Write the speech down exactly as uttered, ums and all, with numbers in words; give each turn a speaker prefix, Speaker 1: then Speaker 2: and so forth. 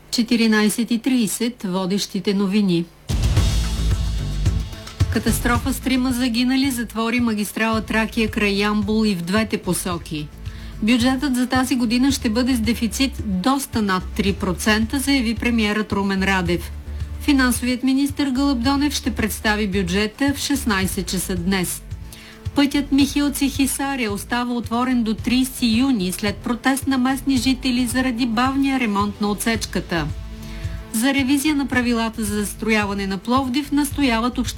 Speaker 1: четиринайсет и трийсет водещите новини. Катастрофа с трима загинали затвори магистрала Тракия край Ямбол и в двете посоки. Бюджетът за тази година ще бъде с дефицит доста над три процента, заяви премиерът Румен Радев. Финансовият министър Гълъб Донев ще представи бюджета в шестнайсет часа днес. Пътят Михилци-Хисаря остава отворен до трийсети юни след протест на местни жители заради бавния ремонт на отсечката. За ревизия на правилата за застрояване на Пловдив настояват общините